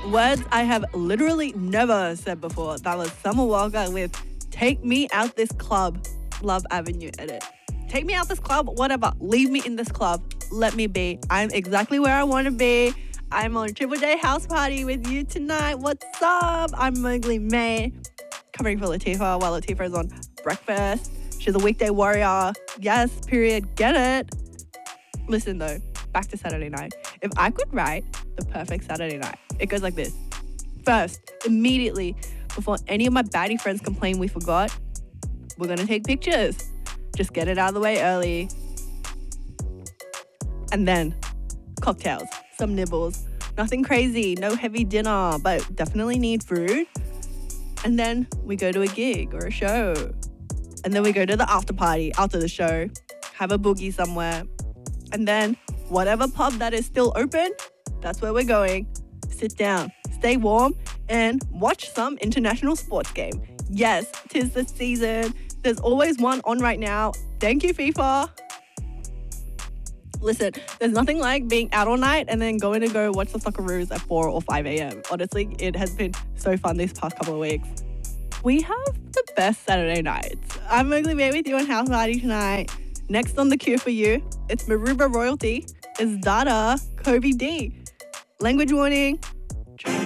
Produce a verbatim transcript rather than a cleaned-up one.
Words I have literally never said before. That was Summer Walker with Take Me Out This Club. Love Avenue edit. Take me out this club, whatever. Leave me in this club. Let me be. I'm exactly where I want to be. I'm on Triple J House Party with you tonight. What's up? I'm Mowgli May, covering for Latifah while Latifah is on breakfast. She's a weekday warrior. Yes, period. Get it. Listen though, back to Saturday night. If I could write the perfect Saturday night, it goes like this. First, immediately, before any of my baddie friends complain we forgot, we're going to take pictures. Just get it out of the way early. And then, cocktails, some nibbles. Nothing crazy, no heavy dinner, but definitely need food. And then we go to a gig or a show. And then we go to the after party after the show, have a boogie somewhere. And then whatever pub that is still open, that's where we're going. Sit down, stay warm, and watch some international sports game. Yes, 'tis the season. There's always one on right now. Thank you, FIFA. Listen, there's nothing like being out all night and then going to go watch the Socceroos at four or five a.m. Honestly, it has been so fun these past couple of weeks. We have the best Saturday nights. I'm Mowgli May with you on House Party tonight. Next on the queue for you, it's Maruba Royalty, it's Dada, Kobe D. Language warning,